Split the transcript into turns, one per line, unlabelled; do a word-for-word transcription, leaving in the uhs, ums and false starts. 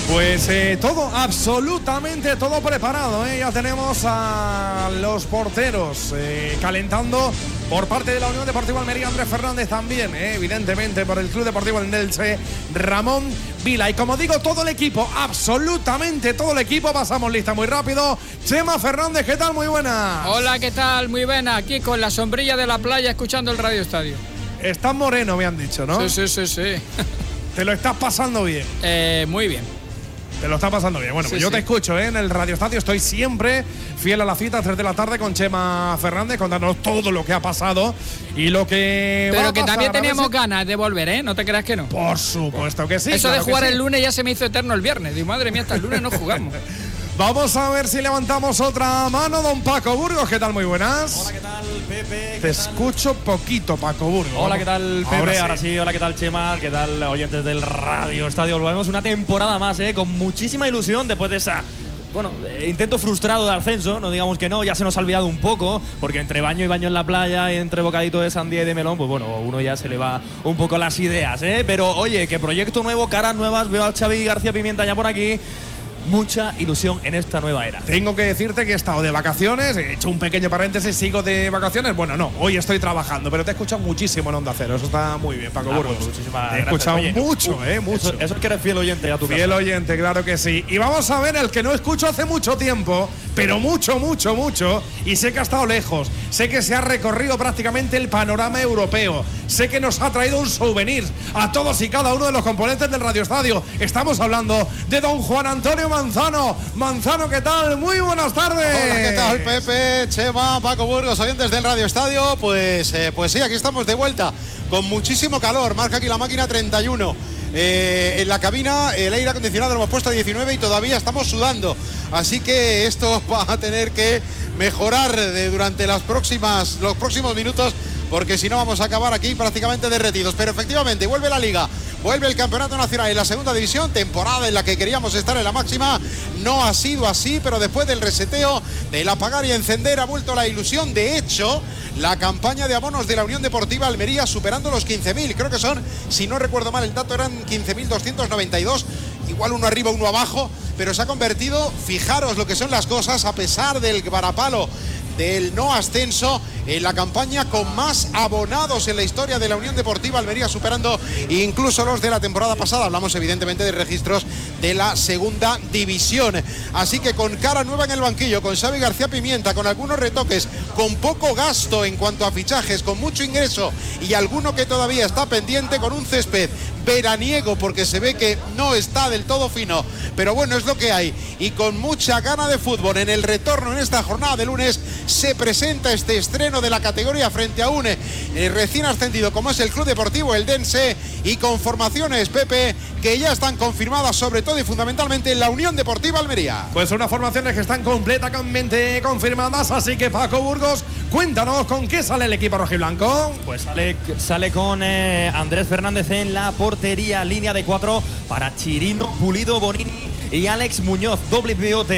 Pues eh, todo, absolutamente todo preparado, ¿eh? Ya tenemos a los porteros eh, calentando por parte de la Unión Deportiva Almería. Andrés Fernández también, ¿eh? Evidentemente por el Club Deportivo Eldense, Ramón Vila. Y como digo, todo el equipo, absolutamente todo el equipo. Pasamos lista muy rápido. Chema Fernández, ¿qué tal? Muy buena.
Hola, ¿qué tal? Muy buena. Aquí con la sombrilla de la playa escuchando el Radio Estadio.
Estás moreno, me han dicho, ¿no?
Sí, sí, sí, sí.
¿Te lo estás pasando bien?
Eh, muy bien.
Te lo está pasando bien. Bueno,
sí,
pues yo
sí.
te escucho, ¿eh? En el Radio Estadio. Estoy siempre fiel a la cita, tres de la tarde, con Chema Fernández, contándonos todo lo que ha pasado y lo que
Pero
va a
que
pasar.
también
A ver
teníamos
si-
ganas de volver, ¿eh? No te creas que no.
Por supuesto que sí.
Eso
claro
de jugar
que sí.
el lunes ya se me hizo eterno el viernes. Digo, madre mía, hasta el lunes no jugamos.
Vamos a ver si levantamos otra mano. Don Paco Burgos, ¿qué tal? Muy buenas.
Hola, ¿qué tal, Pepe? ¿Qué
Te
tal?
escucho poquito, Paco Burgos.
Hola, ¿qué tal, Pepe?
Ahora
Ahora
sí.
sí. Hola, ¿qué tal, Chema? ¿Qué tal, oyentes del Radio Estadio? Volvemos una temporada más, ¿eh? Con muchísima ilusión después de esa… Bueno, eh, intento frustrado de ascenso, no digamos que no, ya se nos ha olvidado un poco, porque entre baño y baño en la playa y entre bocadito de sandía y de melón, pues bueno, uno ya se le va un poco las ideas, ¿eh? Pero oye, que proyecto nuevo, caras nuevas, veo al Xavi García Pimienta ya por aquí. Mucha ilusión en esta nueva era.
Tengo que decirte que he estado de vacaciones, he hecho un pequeño paréntesis, sigo de vacaciones. Bueno, no, hoy estoy trabajando, pero te he escuchado muchísimo en Onda Cero. Eso está muy bien, Paco
Ah,
Burgos.
pues muchísimas
Te he
gracias.
escuchado
Oye,
mucho,
uh,
eh, mucho.
Eso, eso es que eres fiel oyente ya tu
Fiel
casa.
oyente, claro que sí. Y vamos a ver el que no escucho hace mucho tiempo, pero mucho, mucho, mucho. Y sé que ha estado lejos. Sé que se ha recorrido prácticamente el panorama europeo. Sé que nos ha traído un souvenir a todos y cada uno de los componentes del Radio Estadio. Estamos hablando de don Juan Antonio Manzano. Manzano, ¿qué tal? Muy buenas tardes.
Hola, ¿qué tal, Pepe, Chema, Paco Burgos, oyentes del Radio Estadio? Pues, eh, pues sí, aquí estamos de vuelta, con muchísimo calor, marca aquí la máquina treinta y uno. Eh, en la cabina el aire acondicionado lo hemos puesto a diecinueve y todavía estamos sudando. Así que esto va a tener que mejorar de, durante las próximas, los próximos minutos, porque si no vamos a acabar aquí prácticamente derretidos. Pero efectivamente vuelve la Liga, vuelve el Campeonato Nacional en la segunda división, temporada en la que queríamos estar en la máxima. No ha sido así, pero después del reseteo, del apagar y encender, ha vuelto la ilusión. De hecho, la campaña de abonos de la Unión Deportiva Almería superando los quince mil. Creo que son, si no recuerdo mal el dato, eran quince mil doscientos noventa y dos. Igual uno arriba, uno abajo, pero se ha convertido, fijaros lo que son las cosas, a pesar del varapalo del no ascenso, en la campaña con más abonados en la historia de la Unión Deportiva Almería, superando incluso los de la temporada pasada. Hablamos evidentemente de registros de la segunda división. Así que con cara nueva en el banquillo, con Xavi García Pimienta, con algunos retoques, con poco gasto en cuanto a fichajes, con mucho ingreso y alguno que todavía está pendiente, con un césped veraniego porque se ve que no está del todo fino, pero bueno, es lo que hay, y con mucha gana de fútbol. En el retorno en esta jornada de lunes se presenta este estreno de la categoría frente a un eh, recién ascendido como es el Club Deportivo Eldense, y con formaciones, Pepe, que ya están confirmadas, sobre todo y fundamentalmente en la Unión Deportiva Almería.
Pues unas formaciones que están completamente confirmadas, así que Paco Burgos, cuéntanos con qué sale el equipo rojiblanco.
Pues sale, sale con eh, Andrés Fernández en la portería, línea de cuatro para Chirino, Pulido, Bonini y Alex Muñoz, doble pivote